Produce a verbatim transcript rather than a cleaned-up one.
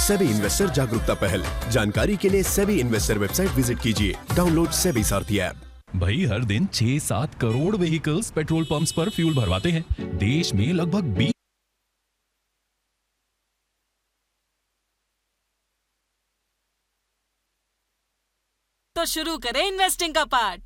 SEBI investor जागरूकता पहल। जानकारी के लिए सेबी इन्वेस्टर वेबसाइट विजिट कीजिए। डाउनलोड सेबी सारथी ऐप। भाई हर दिन छह सात करोड़ व्हीकल्स पेट्रोल पंप्स पर फ्यूल भरवाते हैं। देश में लगभग बीस तो शुरू करें इन्वेस्टिंग का पार्ट।